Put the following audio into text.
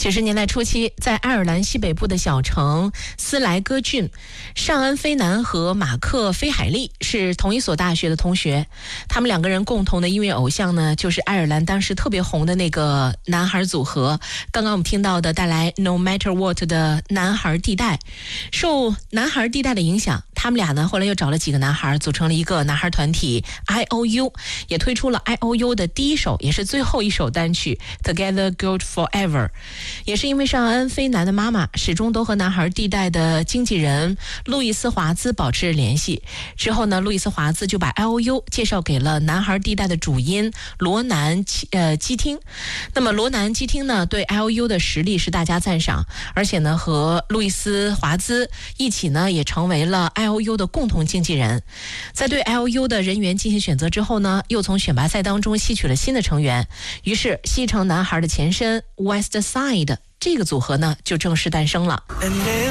90年代初期，在爱尔兰西北部的小城斯莱戈郡，尚恩·菲南和马克·菲海利是同一所大学的同学。他们两个人共同的音乐偶像呢，就是爱尔兰当时特别红的那个男孩组合。刚刚我们听到的带来 No Matter What 的男孩地带，受男孩地带的影响，他们俩呢后来又找了几个男孩组成了一个男孩团体 IOU， 也推出了 IOU 的第一首也是最后一首单曲 Together Good Forever。也是因为尚恩·菲南的妈妈始终都和男孩地带的经纪人路易斯·华兹保持联系，之后呢，路易斯·华兹就把 IOU 介绍给了男孩地带的主音罗南基汀。那么罗南基汀呢，对 IOU 的实力是大加赞赏，而且呢，和路易斯·华兹一起呢，也成为了 IOU 的共同经纪人。在对 IOU 的人员进行选择之后呢，又从选拔赛当中吸取了新的成员，于是西城男孩的前身 West Side 这个组合呢就正式诞生了。